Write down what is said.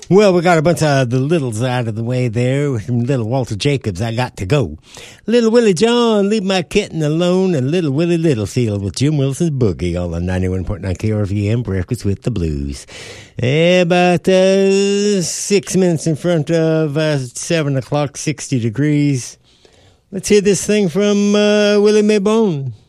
Well, we got a bunch of the littles out of the way there. With little Walter Jacobs, I got to go. Little Willie John, leave my kitten alone. And little Willie Littlefield with Jim Wilson's Boogie on the 91.9 KRVM Breakfast with the Blues. About 6 minutes in front of 7 o'clock, 60 degrees. Let's hear this thing from Willie Maybone.